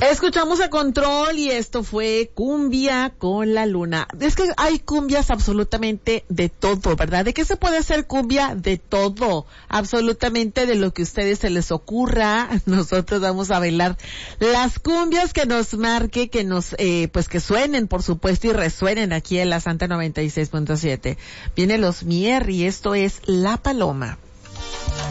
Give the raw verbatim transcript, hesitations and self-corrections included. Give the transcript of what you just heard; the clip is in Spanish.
Escuchamos a Control y esto fue Cumbia con la Luna. Es que hay cumbias absolutamente de todo, ¿verdad? ¿De qué se puede hacer cumbia? De todo. Absolutamente de lo que a ustedes se les ocurra. Nosotros vamos a bailar las cumbias que nos marque, que nos, eh, pues que suenen, por supuesto, y resuenen aquí en la Santa noventa y seis punto siete. Vienen los Mier y esto es La Paloma.